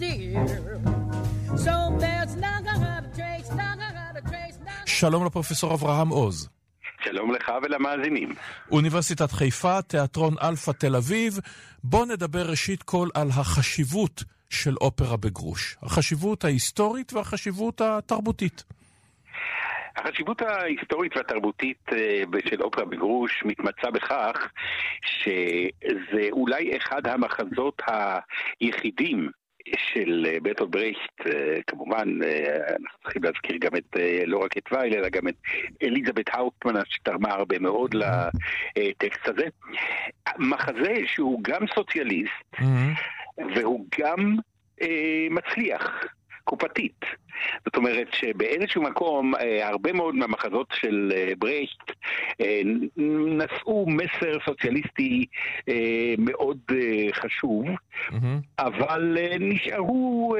שלום לפרופסור אברהם עוז. שלום לך ולמאזינים. אוניברסיטת חיפה, תיאטרון אלפא תל אביב. בוא נדבר ראשית כל על החשיבות של אופרה בגרוש. החשיבות ההיסטורית והחשיבות התרבותית. החשיבות ההיסטורית והתרבותית של אופרה בגרוש מתמצא בכך שזה אולי אחד המחזות היחידים של ברטולט ברכט. כמובן אנחנו צריכים להזכיר גם לא רק את וייל אלא גם את אליזבת האופטמן שתרמה הרבה מאוד לטקסט הזה. מחזה שהוא גם סוציאליסט והוא גם מצליח קופתית. זאת אומרת שבאיזשהו מקום הרבה מאוד מהמחזות של ברכט נשאו מסר סוציאליסטי מאוד חשוב, אבל נשארו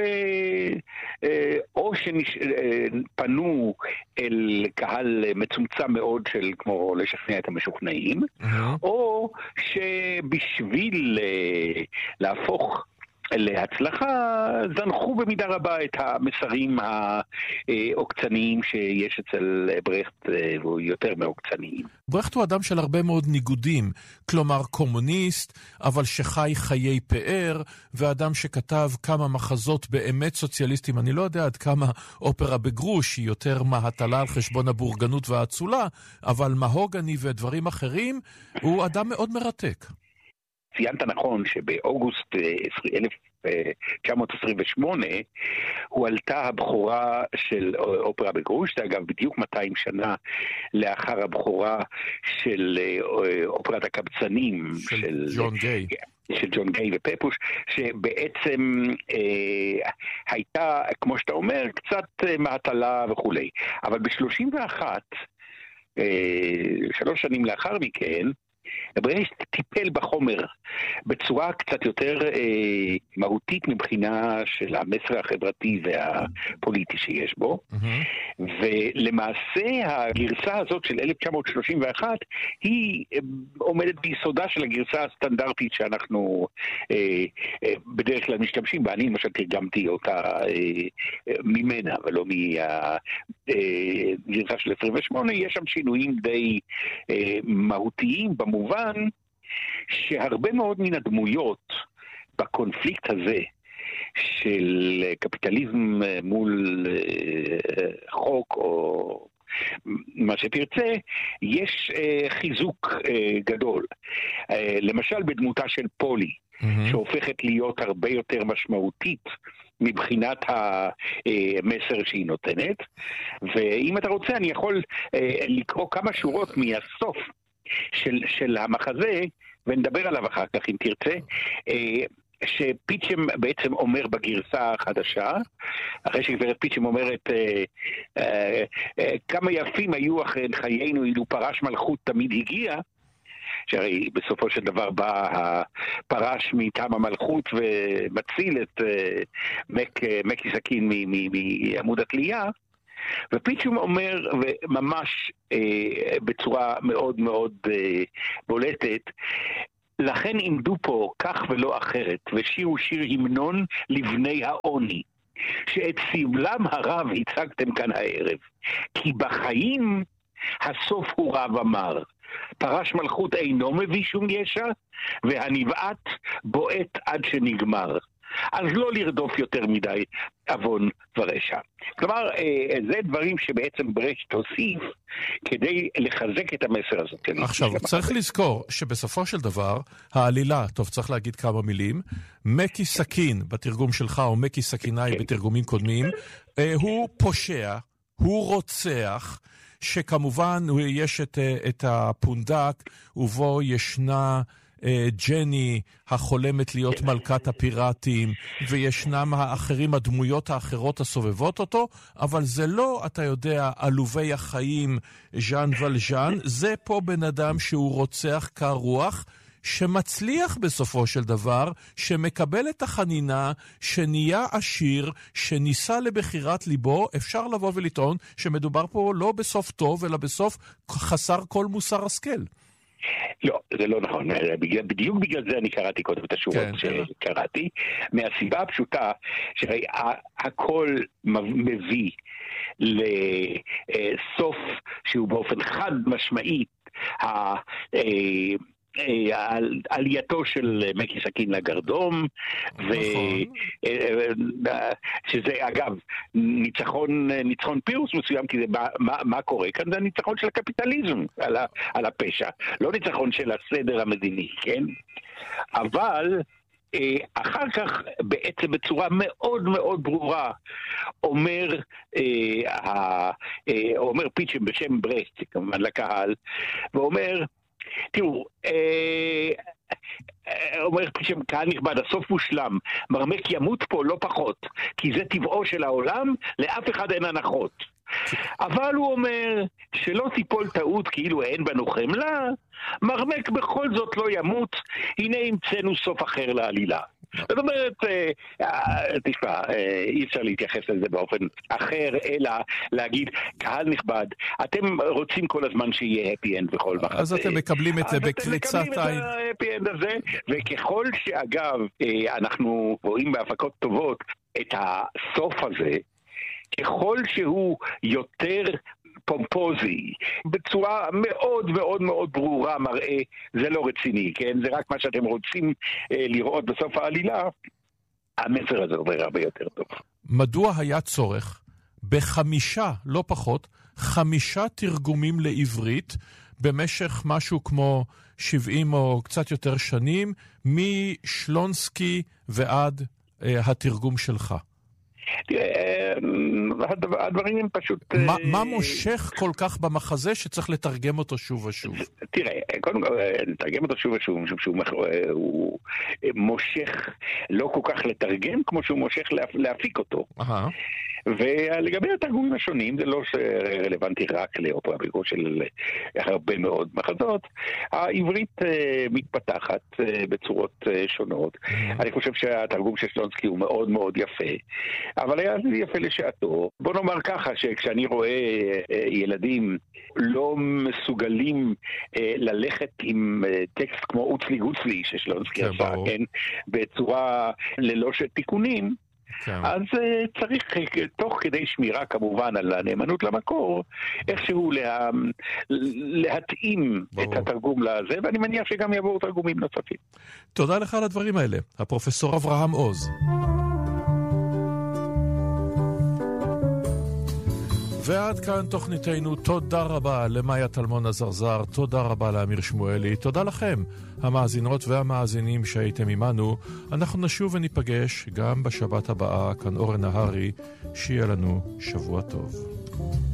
או שפנו אל קהל מצומצם מאוד של כמו לשכנע את המשוכנעים, או שבשביל להפוך להצלחה זנחו במידה רבה את המסרים העוקצניים שיש אצל ברכט, והוא יותר מעוקצניים. ברכט הוא אדם של הרבה מאוד ניגודים, כלומר קומוניסט, אבל שחי חיי פאר, ואדם שכתב כמה מחזות באמת סוציאליסטים. אני לא יודע עד כמה אופרה בגרוש היא יותר מהטלה על חשבון הבורגנות והאצולה, אבל מהוגני ודברים אחרים, הוא אדם מאוד מרתק. ציינת נכון שבאוגוסט 1928 הועלתה הבכורה של אופרה בגרוש, זה אגב בדיוק 200 שנה לאחר הבכורה של אופרת הקבצנים של ג'ון גיי. של ג'ון גיי ופפוש, שבעצם הייתה, כמו שאתה אומר, קצת מהטלה וכולי. אבל ב-31, 3 שנים לאחר מכן, ברכט טיפל בחומר בצורה קצת יותר מהותית מבחינה של המסר החברתי והפוליטי שיש בו, ולמעשה הגרסה הזאת של 1931 היא עומדת ביסודה של הגרסה הסטנדרטית שאנחנו בדרך כלל משתמשים בה. אני למשל תרגמתי אותה ממנה ולא מהגרסה של 28. יש שם שינויים די מהותיים במובן שהרבה מאוד מן הדמויות בקונפליקט הזה של קפיטליזם מול חוק או מה שתרצה, יש חיזוק גדול. למשל בדמותה של פולי, שהופכת להיות הרבה יותר משמעותית מבחינת המסר שהיא נותנת. ואם אתה רוצה אני יכול לקרוא כמה שורות מהסוף של המחזה, ונדבר עליו אחר כך אם תרצה, שפיצ'ם בעצם אומר בגרסה החדשה, אחרי שגברת פיצ'ם אומרת כמה יפים היו אחרי חיינו אילו פרש מלכות תמיד הגיע, שהרי בסופו של דבר בא הפרש מטעם המלכות ומציל את מקי סכין מעמוד התלייה, ופיצ'ום אומר, וממש בצורה מאוד מאוד בולטת, לכן עמדו פה כך ולא אחרת, ושירו שיר המנון לבני העוני, שאת סבלם הרב הצגתם כאן הערב, כי בחיים הסוף הוא רב אמר, פרש מלכות אינו מביא שום ישע, והנבעט בועט עד שנגמר. אז לא לרדוף יותר מדי אבון ורשע. כלומר, זה דברים שבעצם ברכט הוסיף כדי לחזק את המסר הזאת. עכשיו, צריך לזכור שבסופו של דבר, העלילה, טוב, צריך להגיד כמה מילים, מקי סכין בתרגום שלך, או מקי סכינאי בתרגומים קודמים, הוא פושע, הוא רוצח, שכמובן יש את הפונדק, ובו ישנה ג'ני החולמת להיות מלכת הפיראטים, וישנם האחרים, הדמויות האחרות הסובבות אותו, אבל זה לא, אתה יודע, עלובי החיים ז'אן ולז'אן, זה פה בן אדם שהוא רוצח כרוח, שמצליח בסופו של דבר, שמקבל את החנינה, שנהיה עשיר, שניסה לבחירת ליבו. אפשר לבוא ולטעון שמדובר פה לא בסוף טוב, אלא בסוף חסר כל מוסר השכל. לא, זה לא נכון. בדיוק בגלל זה אני קראתי קודם את השורות שקראתי, מהסיבה הפשוטה שהכל מביא לסוף שהוא באופן חד משמעית עלייתו של מקי סכין לגרדום, שזה אגב ניצחון פירוס מסוים, כי מה קורה כאן? זה הניצחון של הקפיטליזם על הפשע, לא ניצחון של הסדר המדיני, כן? אבל אחר כך בעצם בצורה מאוד מאוד ברורה אומר פיטשם בשם ברסט, כמובן לקהל, ואומר, תראו, אומר פיטשם, קהל נכבד, הסוף מושלם, מרמק ימות פה לא פחות, כי זה טבעו של העולם, לאף אחד אין הנחות. אבל הוא אומר שלא תיפול טעות כאילו אין בנו חמלה, מרמק בכל זאת לא ימות, הנה ימצאנו סוף אחר לעלילה. זאת אומרת, תשמע, אי אפשר להתייחס לזה באופן אחר, אלא להגיד, קהל נכבד, אתם רוצים כל הזמן שיהיה happy end בכל מחצה. אז אתם מקבלים את זה בקריצת עין. אתם מקבלים את ה-happy end הזה, וככל שאגב, אנחנו רואים בהפקות טובות את הסוף הזה, ככל שהוא יותר פומפוזי, בצורה מאוד מאוד מאוד ברורה מראה, זה לא רציני, כן? זה רק מה שאתם רוצים לראות בסוף העלילה, המסר הזה עובר הרבה יותר טוב. מדוע היה צורך בחמישה, לא פחות, 5 תרגומים לעברית, במשך משהו כמו 70 או קצת יותר שנים, משלונסקי ועד התרגום שלך? תראה, הדברים הם פשוט... מה מושך כל כך במחזה שצריך לתרגם אותו שוב ושוב? תראה, קודם כל, לתרגם אותו שוב ושוב, משום שהוא מושך לא כל כך לתרגם, כמו שהוא מושך להפיק אותו. ולגבי התרגומים השונים, זה לא רלוונטי רק לאופרה בגלל של הרבה מאוד מחזות, העברית מתפתחת בצורות שונות. אני חושב שהתרגום של שלונסקי הוא מאוד מאוד יפה, אבל היה זה יפה לשעתו. בוא נאמר ככה, שכשאני רואה ילדים לא מסוגלים ללכת עם טקסט כמו אוצלי גוצלי ששלונסקי עשה, כן, בצורה ללא תיקונים, אז צריך תוך כדי שמירה כמובן על הנאמנות למקור, איכשהו להתאים את התרגום לזה, ואני מניח שגם יבואו תרגומים נוספים. תודה לך על הדברים האלה, הפרופסור אברהם עוז. ועד כאן תוכניתנו. תודה רבה למאיה טלמון הזרזר, תודה רבה לאמיר שמואלי, תודה לכם, המאזינות והמאזינים שהייתם עמנו. אנחנו נשוב וניפגש גם בשבת הבאה. כאן אורן נהרי, שיהיה לנו שבוע טוב.